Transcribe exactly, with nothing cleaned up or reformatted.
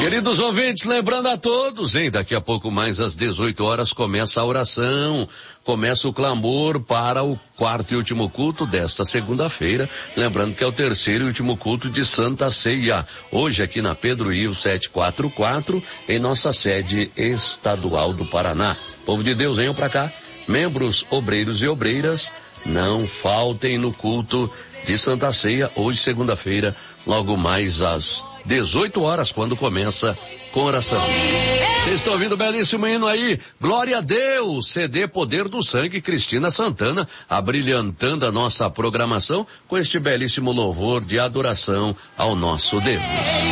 Queridos ouvintes, lembrando a todos, hein? Daqui a pouco mais às dezoito horas começa a oração, começa o clamor para o quarto e último culto desta segunda-feira, lembrando que é o terceiro e último culto de Santa Ceia, hoje aqui na Pedro Ivo setecentos e quarenta e quatro, em nossa sede estadual do Paraná. Povo de Deus, venham para cá, membros, obreiros e obreiras, não faltem no culto de Santa Ceia, hoje segunda-feira, logo mais às dezoito horas, quando começa com oração. Vocês estão ouvindo o belíssimo hino aí? Glória a Deus! C D Poder do Sangue, Cristina Santana, abrilhantando a nossa programação com este belíssimo louvor de adoração ao nosso Deus.